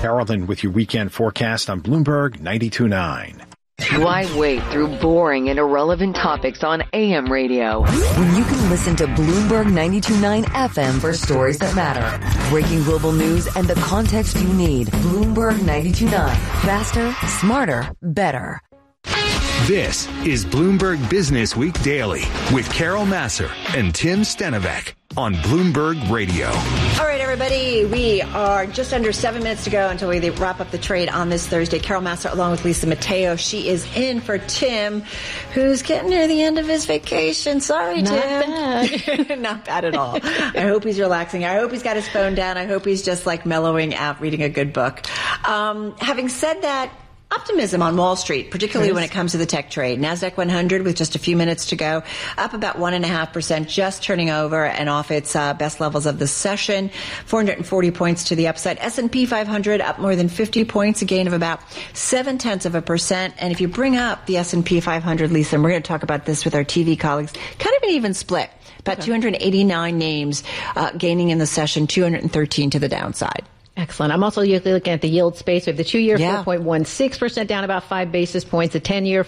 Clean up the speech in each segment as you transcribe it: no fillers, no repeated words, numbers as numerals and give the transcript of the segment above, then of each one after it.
Carolyn with your weekend forecast on Bloomberg 92.9. Why wait through boring and irrelevant topics on AM radio when you can listen to Bloomberg 92.9 FM for stories that matter? Breaking global news and the context you need. Bloomberg 92.9. Faster, smarter, better. This is Bloomberg Business Week Daily with Carol Massar and Tim Stenovec on Bloomberg Radio. All right, everybody, we are just under 7 minutes to go until we wrap up the trade on this Thursday. Carol Massar along with Lisa Mateo. She is in for Tim, who's getting near the end of his vacation. Sorry, Not Tim. bad. Not bad at all. I hope he's relaxing. I hope he's got his phone down. I hope he's just like mellowing out, reading a good book. Having said that, optimism on Wall Street, particularly when it comes to the tech trade. NASDAQ 100 with just a few minutes to go, up about 1.5%, just turning over and off its best levels of the session. 440 points to the upside. S&P 500 up more than 50 points, a gain of about 0.7%. And if you bring up the S&P 500, Lisa, and we're going to talk about this with our TV colleagues, kind of an even split. About 289 names gaining in the session, 213 to the downside. Excellent. I'm also looking at the yield space. We have the 2-year 4.16%, down about 5 basis points. The 10-year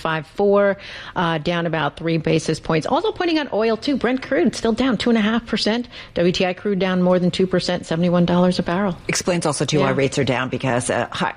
4.54, down about 3 basis points. Also pointing out oil too. Brent crude still down 2.5%. WTI crude down more than 2%, $71 a barrel. Explains also too why rates are down because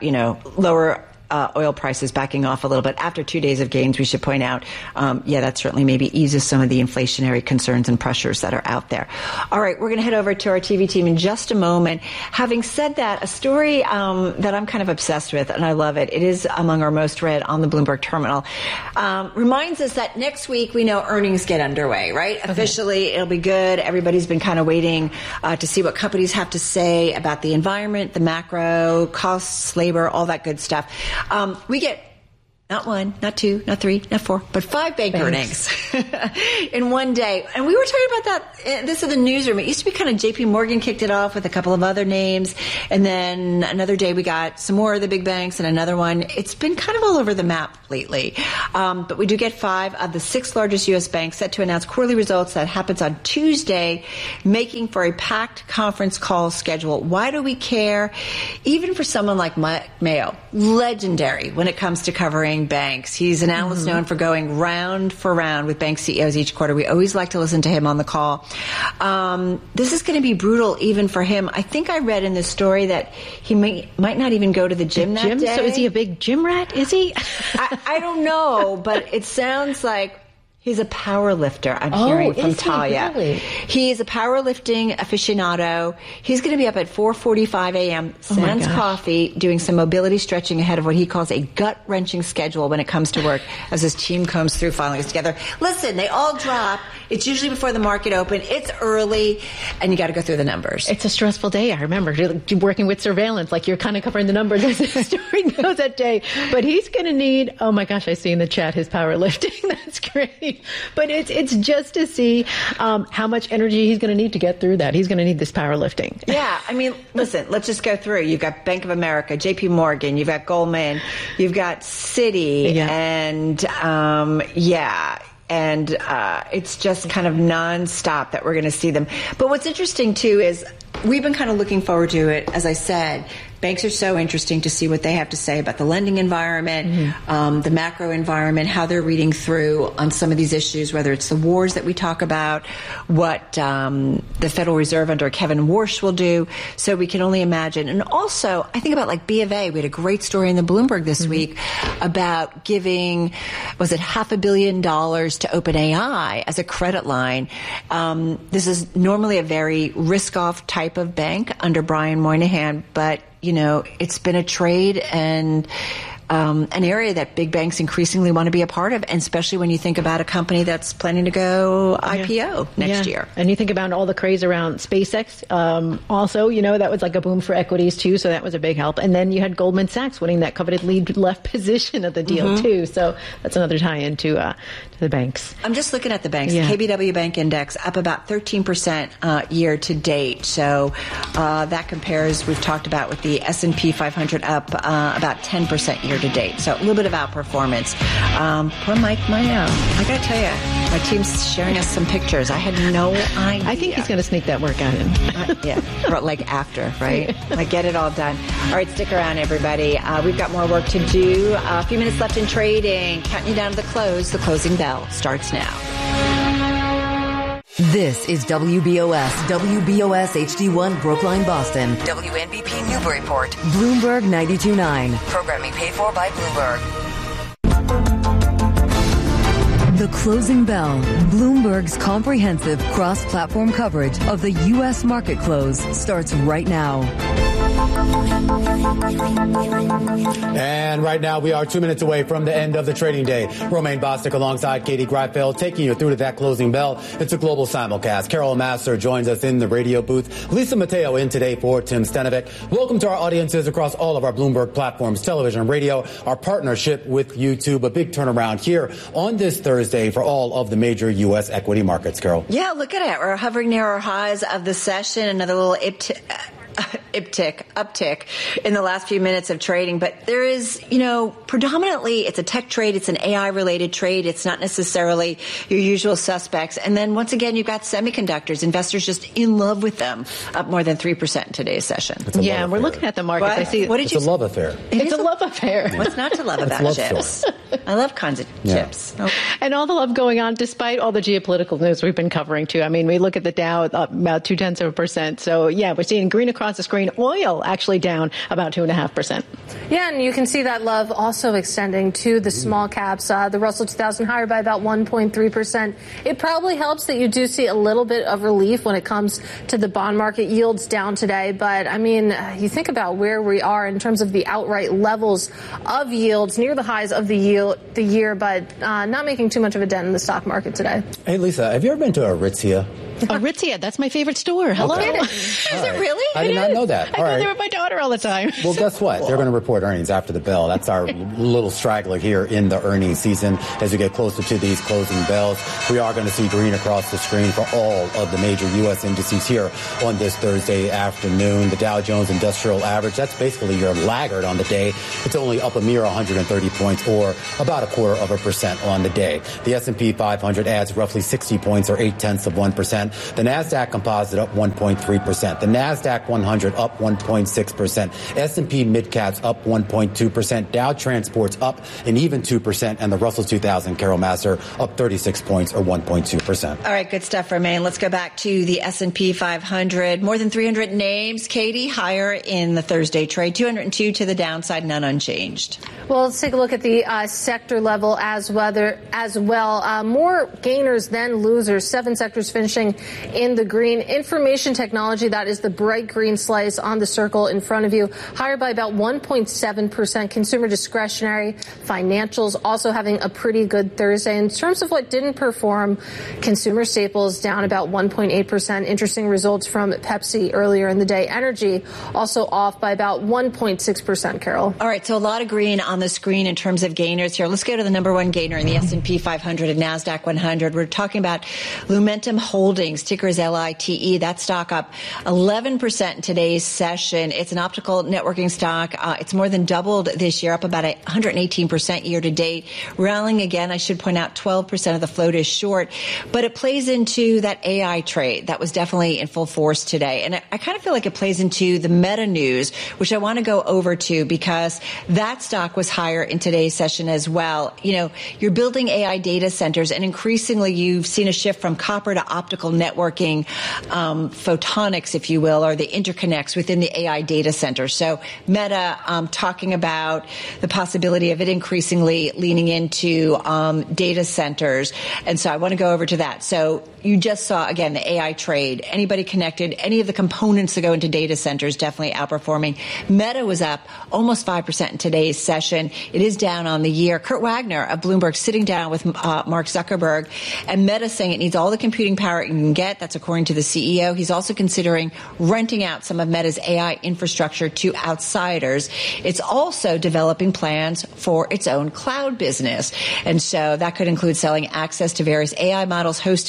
lower oil prices backing off a little bit after 2 days of gains. We should point out, that certainly maybe eases some of the inflationary concerns and pressures that are out there. All right, we're going to head over to our TV team in just a moment. Having said that, a story that I'm kind of obsessed with, and I love it. It is among our most read on the Bloomberg terminal. Reminds us that next week we know earnings get underway, right? Okay. Officially, it'll be good. Everybody's been kind of waiting to see what companies have to say about the environment, the macro, costs, labor, all that good stuff. We get not 1, not 2, not 3, not 4, but 5 bank earnings in one day. And we were talking about that. This is the newsroom. It used to be kind of JP Morgan kicked it off with a couple of other names. And then another day we got some more of the big banks and another one. It's been kind of all over the map lately. But we do get 5 of the 6 largest U.S. banks set to announce quarterly results. That happens on Tuesday, making for a packed conference call schedule. Why do we care? Even for someone like Mayo, legendary when it comes to covering banks. He's an analyst known for going round for round with bank CEOs each quarter. We always like to listen to him on the call. This is going to be brutal even for him. I think I read in this story that he might not even go to the gym that day. So is he a big gym rat? Is he? I don't know, but it sounds like he's a power lifter, I'm hearing from Talia. Really? He's a powerlifting aficionado. He's going to be up at 4:45 a.m., sans coffee, doing some mobility stretching ahead of what he calls a gut-wrenching schedule when it comes to work as his team combs through filing together. Listen, they all drop. It's usually before the market open. It's early, and you got to go through the numbers. It's a stressful day. I remember working with surveillance, like you're kind of covering the numbers as the story goes that day. But he's going to need, oh my gosh, I see in the chat his powerlifting. That's great. But it's just to see how much energy he's going to need to get through that. He's going to need this powerlifting. Yeah, I mean, listen, let's just go through. You've got Bank of America, JP Morgan, you've got Goldman, you've got Citi, and it's just kind of nonstop that we're going to see them. But what's interesting, too, is we've been kind of looking forward to it. As I said, banks are so interesting to see what they have to say about the lending environment, the macro environment, how they're reading through on some of these issues, whether it's the wars that we talk about, what the Federal Reserve under Kevin Warsh will do. So we can only imagine. And also, I think about like B of A. We had a great story in the Bloomberg this week about giving, was it $500 million to OpenAI as a credit line. This is normally a very risk-off type of bank under Brian Moynihan, but it's been a trade and an area that big banks increasingly want to be a part of, and especially when you think about a company that's planning to go IPO next year. And you think about all the craze around SpaceX. Also, that was like a boom for equities too, so that was a big help. And then you had Goldman Sachs winning that coveted lead left position of the deal too. So that's another tie-in to the banks. I'm just looking at the banks. The KBW Bank Index up about 13% year to date. So that compares, we've talked about, with the S&P 500 up about 10% year to date. So a little bit of outperformance. Poor Mike Mayo. I got to tell you, my team's sharing us some pictures. I had no idea. I think he's going to sneak that workout in. Yeah, like after, right? Like get it all done. All right, stick around, everybody. We've got more work to do. A few minutes left in trading. Counting you down to the close. The closing bell starts now. This is WBOS HD1 Brookline, Boston. WNBP Newburyport. Bloomberg 92.9. Programming paid for by Bloomberg. The Closing Bell, Bloomberg's comprehensive cross-platform coverage of the U.S. market close starts right now. And right now we are 2 minutes away from the end of the trading day. Romaine Bostick alongside Katie Greifeld taking you through to that closing bell. It's a global simulcast. Carol Massar joins us in the radio booth. Lisa Mateo in today for Tim Stenovic. Welcome to our audiences across all of our Bloomberg platforms, television, radio, our partnership with YouTube. A big turnaround here on this Thursday for all of the major U.S. equity markets, Carol. Yeah, look at it. We're hovering near our highs of the session. Another little uptick in the last few minutes of trading. But there is, predominantly it's a tech trade. It's an AI related trade. It's not necessarily your usual suspects. And then once again, you've got semiconductors, investors just in love with them, up more than 3% in today's session. Yeah, we're looking at the markets. I see. What did it's a love affair. It's a love affair. What's not to love about chips? I love kinds of chips. Oh. And all the love going on despite all the geopolitical news we've been covering too. I mean, we look at the Dow up about 0.2%. So yeah, we're seeing green across the screen. Oil actually down about 2.5%. Yeah, and you can see that love also extending to the small caps. The Russell 2000 higher by about 1.3%. It probably helps that you do see a little bit of relief when it comes to the bond market. Yields down today, but I mean, you think about where we are in terms of the outright levels of yields near the highs of the year, but not making too much of a dent in the stock market today. Hey, Lisa, have you ever been to Aritzia? Aritzia, that's my favorite store. Hello. Okay. Is it really? I did not know that. I go there with my daughter all the time. Well, guess what? They're going to report earnings after the bell. That's our little straggler here in the earnings season. As we get closer to these closing bells, we are going to see green across the screen for all of the major U.S. indices here on this Thursday afternoon. The Dow Jones Industrial Average, that's basically your laggard on the day. It's only up a mere 130 points or about 0.25% on the day. The S&P 500 adds roughly 60 points or 0.8%. The NASDAQ Composite up 1.3%. The NASDAQ 100 up 1.6%. S&P Midcaps up 1.2%. Dow Transports up an even 2%. And the Russell 2000, Carol Massar, up 36 points or 1.2%. All right, good stuff, Romaine. Let's go back to the S&P 500. More than 300 names, Katie, higher in the Thursday trade. 202 to the downside, none unchanged. Well, let's take a look at the sector level as well. More gainers than losers. 7 sectors finishing in the green. Information technology, that is the bright green slice on the circle in front of you, higher by about 1.7%. Consumer discretionary, financials also having a pretty good Thursday. In terms of what didn't perform, consumer staples down about 1.8%. Interesting results from Pepsi earlier in the day. Energy also off by about 1.6%, Carol. All right, so a lot of green on the screen in terms of gainers here. Let's go to the number one gainer in the S&P 500 and NASDAQ 100. We're talking about Lumentum Holdings, ticker is LITE. That stock up 11% in today's session. It's an optical networking stock. It's more than doubled this year, up about 118% year to date. Rallying again, I should point out 12% of the float is short, but it plays into that AI trade that was definitely in full force today. And I kind of feel like it plays into the Meta news, which I want to go over to because that stock was higher in today's session as well. You're building AI data centers, and increasingly you've seen a shift from copper to optical networking, photonics, if you will, or the interconnects within the AI data center. So Meta talking about the possibility of it increasingly leaning into data centers. And so I want to go over to that. So you just saw, again, the AI trade. Anybody connected, any of the components that go into data centers definitely outperforming. Meta was up almost 5% in today's session. It is down on the year. Kurt Wagner of Bloomberg sitting down with Mark Zuckerberg, and Meta saying it needs all the computing power it can get. That's according to the CEO. He's also considering renting out some of Meta's AI infrastructure to outsiders. It's also developing plans for its own cloud business. And so that could include selling access to various AI models hosted on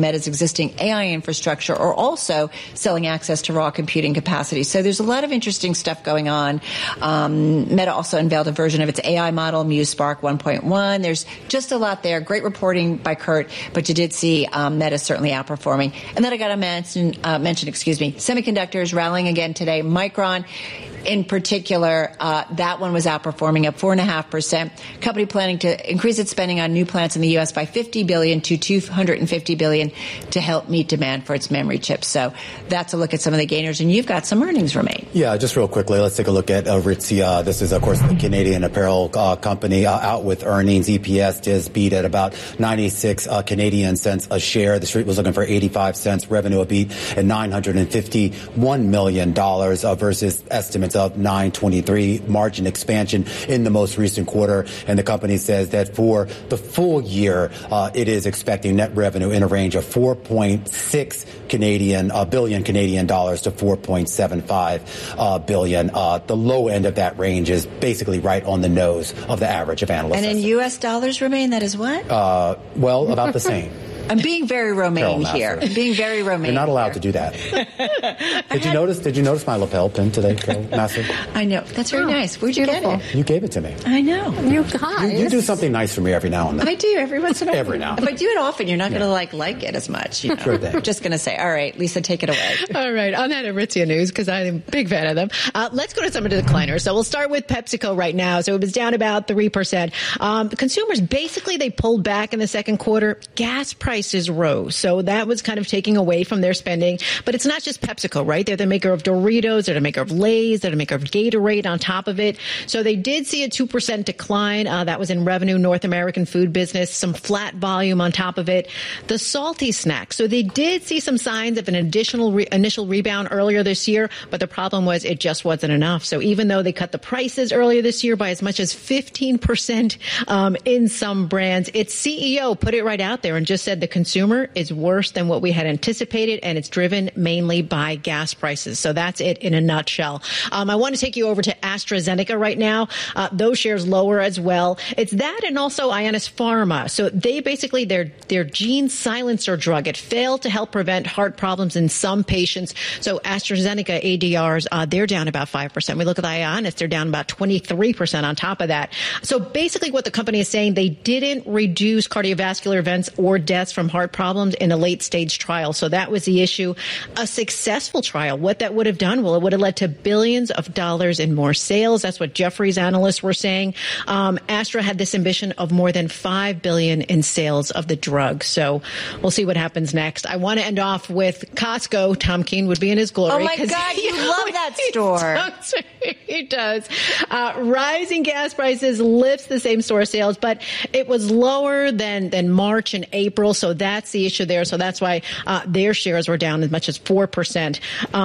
Meta's existing AI infrastructure or also selling access to raw computing capacity. So there's a lot of interesting stuff going on. Meta also unveiled a version of its AI model, Muse Spark 1.1. There's just a lot there. Great reporting by Kurt, but you did see Meta certainly outperforming. And then I got to mention, semiconductors rallying again today. Micron, in particular, that one was outperforming up 4.5%. Company planning to increase its spending on new plants in the U.S. by $50 billion to $250 billion to help meet demand for its memory chips. So that's a look at some of the gainers, and you've got some earnings remain. Yeah, just real quickly, let's take a look at Aritzia. This is, of course, the Canadian apparel company out with earnings. EPS just beat at about 96 Canadian cents a share. The street was looking for 85 cents. Revenue a beat at $951 million versus estimates of $923. Margin expansion in the most recent quarter. And the company says that for the full year, it is expecting net revenue in a range of 4.6 billion Canadian dollars to 4.75 billion. The low end of that range is basically right on the nose of the average of analysts. And in U.S. dollars remain, that is what? Well, about the same. I'm being very Romaine here. I'm being very Romaine. You're not allowed to do that. Did you notice my lapel pin today, Carol Massey? I know. That's very nice. Where'd you get it? You gave it to me. I know. You guys. You do something nice for me every now and then. I do, every once in a while. Every now. If I do it often, you're not going to like it as much. You know? Sure thing. I'm just going to say, all right, Lisa, take it away. All right. On that Aritzia news, because I'm a big fan of them, let's go to some of the decliners. So we'll start with PepsiCo right now. So it was down about 3%. Consumers, basically, they pulled back in the second quarter. Gas prices rose. So that was kind of taking away from their spending. But it's not just PepsiCo, right? They're the maker of Doritos. They're the maker of Lay's. They're the maker of Gatorade on top of it. So they did see a 2% decline. That was in revenue, North American food business, some flat volume on top of it. The salty snacks. So they did see some signs of an initial rebound earlier this year, but the problem was it just wasn't enough. So even though they cut the prices earlier this year by as much as 15% in some brands, its CEO put it right out there and just said the consumer is worse than what we had anticipated, and it's driven mainly by gas prices. So that's it in a nutshell. I want to take you over to AstraZeneca right now. Those shares lower as well. It's that and also Ionis Pharma. So they basically, their gene silencer drug, it failed to help prevent heart problems in some patients. So AstraZeneca ADRs, they're down about 5%. We look at Ionis, they're down about 23% on top of that. So basically what the company is saying, they didn't reduce cardiovascular events or deaths from heart problems in a late stage trial. So that was the issue. A successful trial, what that would have done, well, it would have led to billions of dollars in more sales. That's what Jefferies analysts were saying. Astra had this ambition of more than $5 billion in sales of the drug. So we'll see what happens next. I want to end off with Costco. Tom Keene would be in his glory. Oh my God, you love that store. He does. Rising gas prices lifts the same store sales, but it was lower than March and April. So that's the issue there. So that's why their shares were down as much as 4%.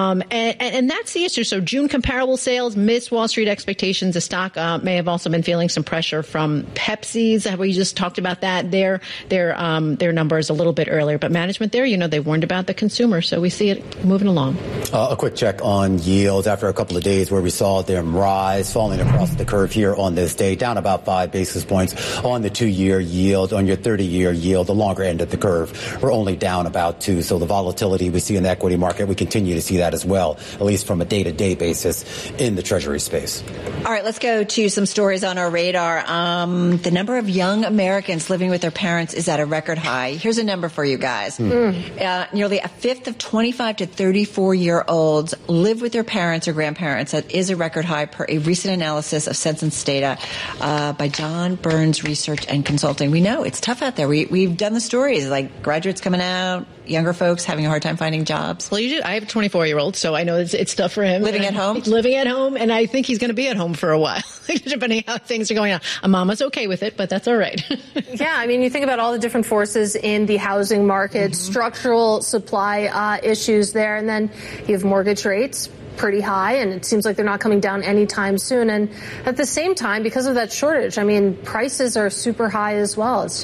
And that's the issue. So June comparable sales missed Wall Street expectations. The stock may have also been feeling some pressure from Pepsi's. We just talked about that. Their numbers a little bit earlier. But management there, they warned about the consumer. So we see it moving along. A quick check on yields after a couple of days where we saw them rise, falling across the curve here on this day, down about 5 basis points on the 2-year yield. On your 30-year yield, the longer end of the curve, we're only down about 2. So the volatility we see in the equity market, we continue to see that as well, at least from a day-to-day basis in the Treasury space. All right, let's go to some stories on our radar. The number of young Americans living with their parents is at a record high. Here's a number for you guys. Nearly a fifth of 25 to 34-year-olds live with their parents or grandparents. That is a record high per a recent analysis of census data by John Burns Research and Consulting. We know it's tough out there. We've done the stories like graduates coming out, younger folks having a hard time finding jobs. Well, I have a 24-year-old, so I know it's tough for him. Living at home? Living at home, and I think he's going to be at home for a while, depending on how things are going on. Mama's okay with it, but that's all right. Yeah, I mean, you think about all the different forces in the housing market, structural supply issues there, and then you have mortgage rates pretty high, and it seems like they're not coming down anytime soon. And at the same time, because of that shortage, I mean, prices are super high as well. It's just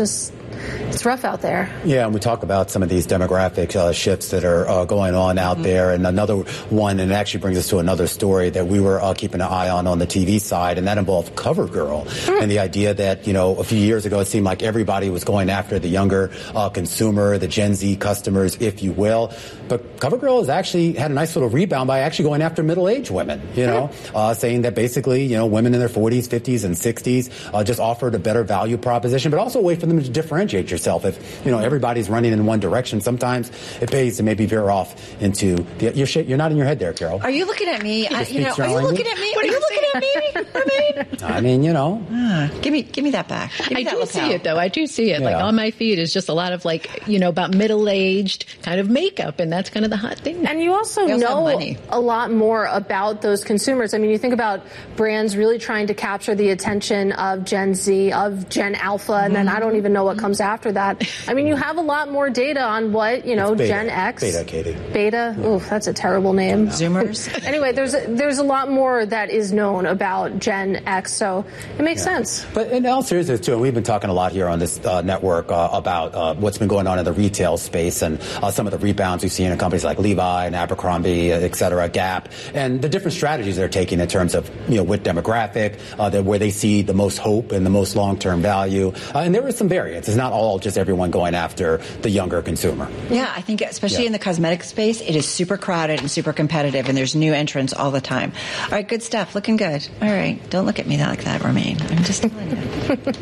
it's rough out there. Yeah, and we talk about some of these demographic shifts that are going on out there. And another one, and it actually brings us to another story that we were keeping an eye on the TV side, and that involved CoverGirl. And the idea that, a few years ago, it seemed like everybody was going after the younger consumer, the Gen Z customers, if you will. But CoverGirl has actually had a nice little rebound by actually going after middle-aged women, saying that basically, women in their 40s, 50s, and 60s just offered a better value proposition, but also a way for them to differentiate yourself. If, everybody's running in one direction, sometimes it pays to maybe veer off into you're not in your head there, Carol. Are you looking at me? Are you looking at me? Are you looking at me? I mean, Give me that back. I do see it, though. I do see it. Yeah. Like on my feed is just a lot of about middle-aged kind of makeup, and that's kind of the hot thing. And you also know a lot more about those consumers. I mean, you think about brands really trying to capture the attention of Gen Z, of Gen Alpha, and then I don't even know what comes after that. I mean, you have a lot more data on what, Gen X. Beta, Katie. Beta? Yeah. Oof, that's a terrible name. Zoomers. Anyway, there's a lot more that is known about Gen X, so it makes sense. But in all seriousness, too, and we've been talking a lot here on this network about what's been going on in the retail space and some of the rebounds we've seen in companies like Levi and Abercrombie, et cetera, Gap, and the different strategies they're taking in terms of, with demographic, where they see the most hope and the most long-term value. And there is some variance. It's not all just everyone going after the younger consumer. Yeah, I think especially in the cosmetic space, it is super crowded and super competitive, and there's new entrants all the time. All right, good stuff. Looking good. All right. Don't look at me like that, Romaine. I'm just telling you.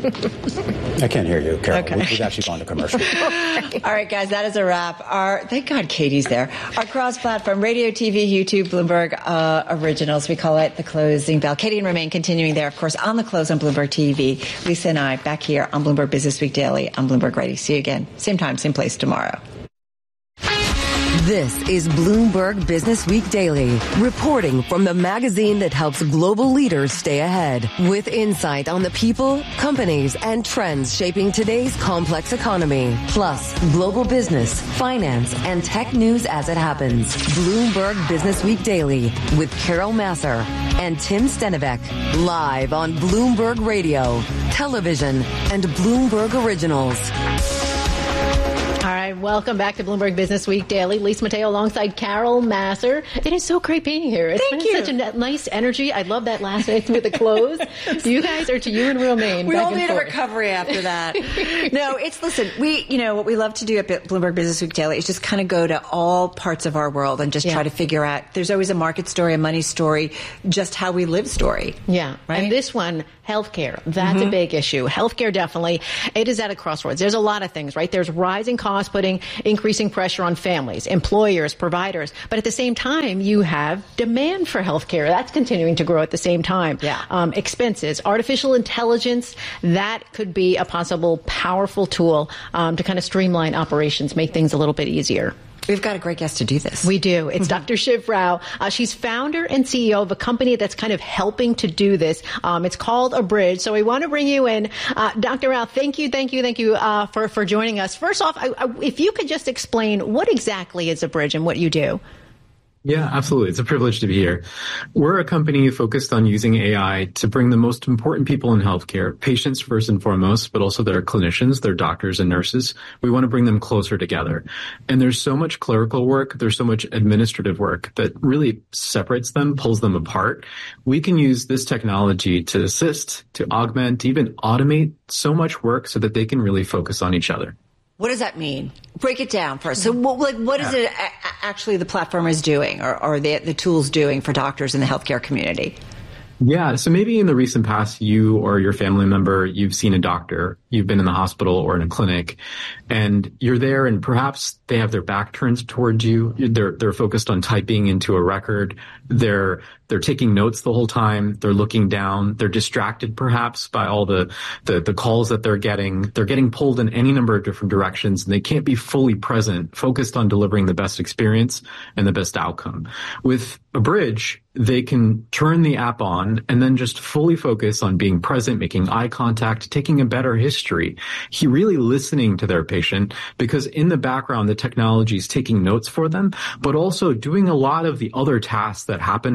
I can't hear you, Carol. Okay. We've actually gone to commercial. All right, guys, that is a wrap. Thank God Katie's there. Our cross-platform radio, TV, YouTube, Bloomberg Originals. We call it The Closing Bell. Katie and Romaine continuing there, of course, on The Close on Bloomberg TV. Lisa and I back here on Bloomberg Business Week Daily on Bloomberg Ready. See you again. Same time, same place tomorrow. This is Bloomberg Business Week Daily, reporting from the magazine that helps global leaders stay ahead, with insight on the people, companies, and trends shaping today's complex economy, plus global business, finance, and tech news as it happens. Bloomberg Business Week Daily with Carol Massar and Tim Stenivek, live on Bloomberg Radio, television, and Bloomberg Originals. All right, welcome back to Bloomberg Business Week Daily. Lisa Mateo alongside Carol Massar. It is so great being here. It's been such a nice energy. I love that last night with the close. You guys are to you and Romaine. We all need a recovery after that. No, listen, what we love to do at Bloomberg Business Week Daily is just kind of go to all parts of our world and just try to figure out, there's always a market story, a money story, just how we live story. Yeah. Right? And this one, healthcare. That's a big issue. Healthcare, definitely. It is at a crossroads. There's a lot of things, right? There's rising costs putting increasing pressure on families, employers, providers. But at the same time, you have demand for healthcare. That's continuing to grow at the same time. Yeah. Expenses, artificial intelligence, that could be a possible powerful tool to kind of streamline operations, make things a little bit easier. We've got a great guest to do this. We do. It's Dr. Shiv Rao. She's founder and CEO of a company that's kind of helping to do this. It's called Abridge. So we want to bring you in. Dr. Rao, thank you for joining us. First off, if you could just explain what exactly is Abridge and what you do. Yeah, absolutely. It's a privilege to be here. We're a company focused on using AI to bring the most important people in healthcare, patients first and foremost, but also their clinicians, their doctors and nurses. We want to bring them closer together. And there's so much clerical work, there's so much administrative work that really separates them, pulls them apart. We can use this technology to assist, to augment, even automate so much work so that they can really focus on each other. What does that mean? Break it down first. So what is it actually the platform is doing or the tools doing for doctors in the healthcare community? Yeah. So maybe in the recent past, you or your family member, you've seen a doctor, you've been in the hospital or in a clinic, and you're there and perhaps they have their back turned towards you. They're focused on typing into a record. They're taking notes the whole time. They're looking down. They're distracted perhaps by all the calls that they're getting. They're getting pulled in any number of different directions, and they can't be fully present, focused on delivering the best experience and the best outcome. With Abridge, they can turn the app on and then just fully focus on being present, making eye contact, taking a better history, really listening to their patient, because in the background, the technology is taking notes for them, but also doing a lot of the other tasks that happen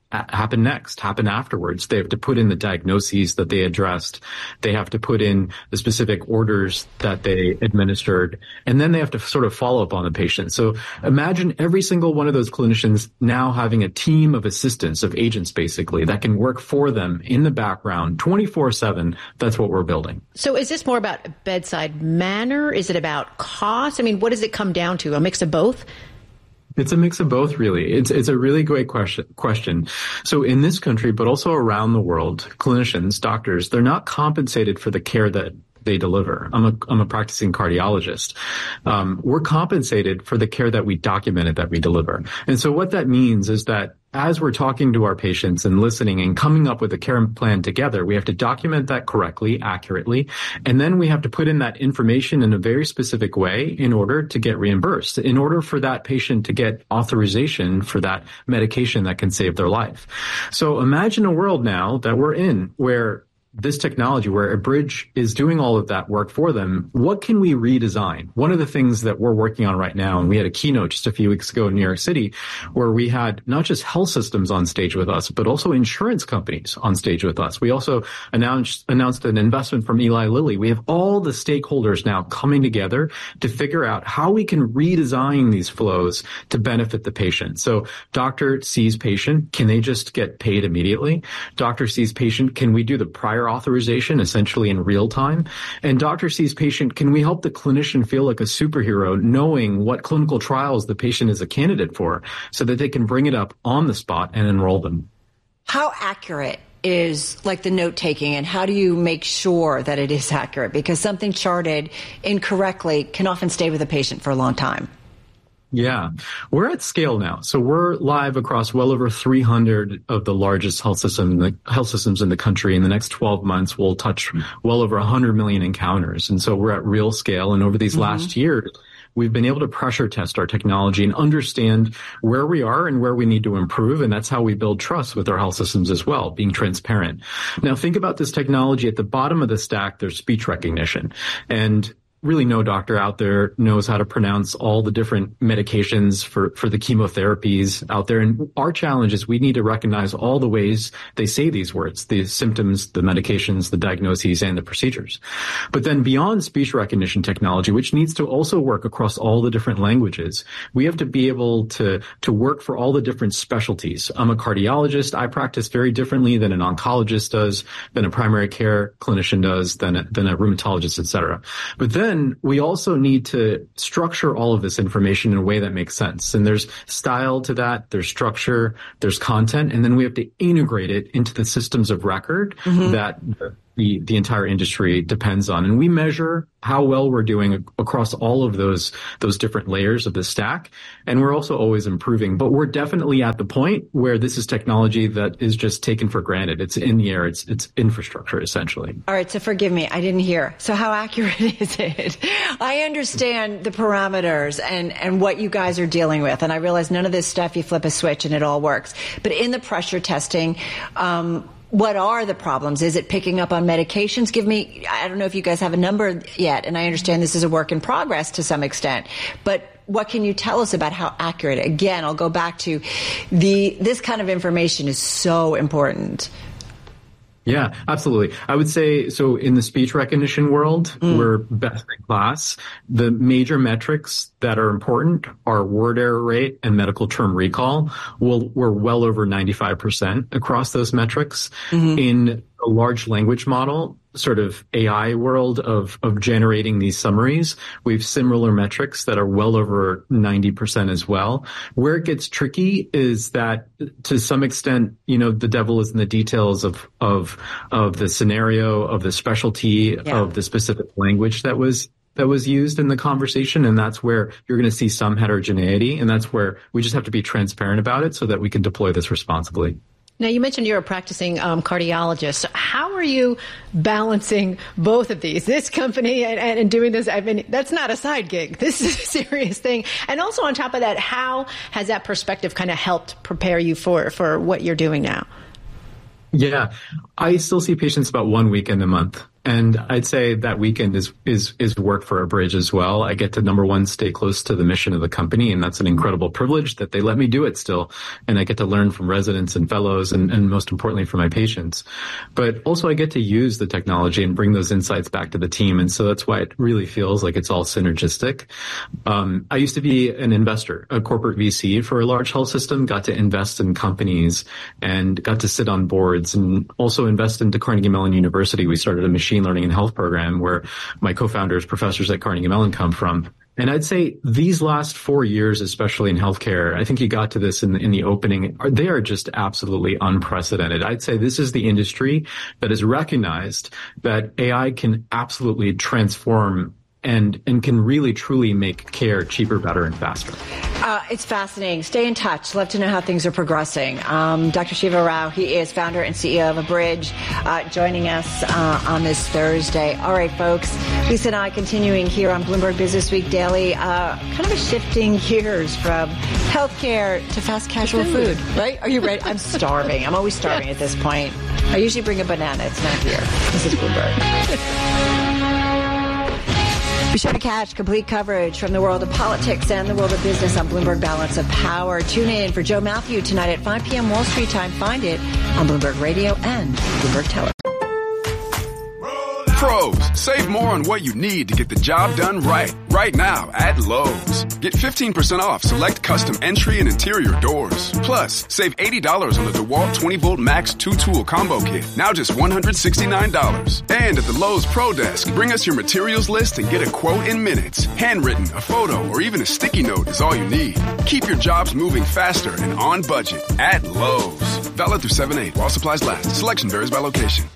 happen afterwards. They have to put in the diagnoses that they addressed. They have to put in the specific orders that they administered, and then they have to sort of follow up on the patient. So imagine every single one of those clinicians now having a team of assistants, of agents basically, that can work for them in the background 24/7. That's what we're building. So is this more about bedside manner? Is it about cost? I mean, what does it come down to? A mix of both? It's a mix of both, really. It's a really great question. So in this country, but also around the world, clinicians, doctors, they're not compensated for the care that they deliver. I'm a practicing cardiologist. We're compensated for the care that we documented that we deliver. And so what that means is that as we're talking to our patients and listening and coming up with a care plan together, we have to document that correctly, accurately, and then we have to put in that information in a very specific way in order to get reimbursed, in order for that patient to get authorization for that medication that can save their life. So imagine a world now that we're in where this technology, where a bridge is doing all of that work for them. What can we redesign? One of the things that we're working on right now, and we had a keynote just a few weeks ago in New York City, where we had not just health systems on stage with us, but also insurance companies on stage with us. We also announced an investment from Eli Lilly. We have all the stakeholders now coming together to figure out how we can redesign these flows to benefit the patient. So doctor sees patient, can they just get paid immediately? Doctor sees patient, can we do the prior authorization essentially in real time? And doctor sees patient, can we help the clinician feel like a superhero knowing what clinical trials the patient is a candidate for so that they can bring it up on the spot and enroll them? How accurate is like the note taking, and how do you make sure that it is accurate? Because something charted incorrectly can often stay with a patient for a long time. Yeah, we're at scale now. So we're live across well over 300 of the largest health systems in the country. In the next 12 months, we'll touch well over 100 million encounters. And so we're at real scale. And over these last years, we've been able to pressure test our technology and understand where we are and where we need to improve. And that's how we build trust with our health systems as well, being transparent. Now, think about this technology. At the bottom of the stack, there's speech recognition. And really no doctor out there knows how to pronounce all the different medications for the chemotherapies out there. And our challenge is we need to recognize all the ways they say these words, the symptoms, the medications, the diagnoses, and the procedures. But then beyond speech recognition technology, which needs to also work across all the different languages, we have to be able to work for all the different specialties. I'm a cardiologist. I practice very differently than an oncologist does, than a primary care clinician does, than a rheumatologist, et cetera. But then we also need to structure all of this information in a way that makes sense. And there's style to that, there's structure, there's content, and then we have to integrate it into the systems of record that the entire industry depends on. And we measure how well we're doing across all of those different layers of the stack. And we're also always improving. But we're definitely at the point where this is technology that is just taken for granted. It's in the air. It's infrastructure, essentially. All right. So forgive me. I didn't hear. So how accurate is it? I understand the parameters and what you guys are dealing with. And I realize none of this stuff, you flip a switch and it all works. But in the pressure testing, what are the problems? Is it picking up on medications? I don't know if you guys have a number yet, and I understand this is a work in progress to some extent, but what can you tell us about how accurate? Again, I'll go back to this kind of information is so important. Yeah, absolutely. I would say, so in the speech recognition world, we're best in class. The major metrics that are important are word error rate and medical term recall. We're well over 95% across those metrics. In a large language model, sort of AI world of generating these summaries, we have similar metrics that are well over 90% as well. Where it gets tricky is that to some extent, the devil is in the details of the scenario, of the specialty, of the specific language that was used in the conversation. And that's where you're going to see some heterogeneity. And that's where we just have to be transparent about it so that we can deploy this responsibly. Now, you mentioned you're a practicing cardiologist. How are you balancing both of these, this company and doing this? I mean, that's not a side gig. This is a serious thing. And also on top of that, how has that perspective kind of helped prepare you for what you're doing now? Yeah, I still see patients about 1 weekend a month. And I'd say that weekend is work for a bridge as well. I get to, number one, stay close to the mission of the company, and that's an incredible privilege that they let me do it still. And I get to learn from residents and fellows and most importantly from my patients. But also I get to use the technology and bring those insights back to the team. And so that's why it really feels like it's all synergistic. I used to be an investor, a corporate VC for a large health system, got to invest in companies and got to sit on boards and also invest into Carnegie Mellon University. We started a machine learning and health program where my co-founders, professors at Carnegie Mellon, come from. And I'd say these last 4 years, especially in healthcare, I think you got to this in the opening, they are just absolutely unprecedented. I'd say this is the industry that has recognized that AI can absolutely transform and can really truly make care cheaper, better, and faster. It's fascinating. Stay in touch. Love to know how things are progressing. Dr. Shiva Rao, he is founder and CEO of Abridge, joining us on this Thursday. All right, folks. Lisa and I continuing here on Bloomberg Business Week Daily, kind of a shifting gears from healthcare to fast casual food, right? Are you ready? I'm starving. I'm always starving at this point. I usually bring a banana. It's not here. This is Bloomberg. Be sure to catch complete coverage from the world of politics and the world of business on Bloomberg Balance of Power. Tune in for Joe Matthew tonight at 5 p.m. Wall Street time. Find it on Bloomberg Radio and Bloomberg Television. Pros, save more on what you need to get the job done right. Right now at Lowe's. Get 15% off select custom entry and interior doors. Plus, save $80 on the DeWalt 20-volt Max 2-tool combo kit. Now just $169. And at the Lowe's Pro Desk, bring us your materials list and get a quote in minutes. Handwritten, a photo, or even a sticky note is all you need. Keep your jobs moving faster and on budget at Lowe's. Valid through 7/8 while supplies last. Selection varies by location.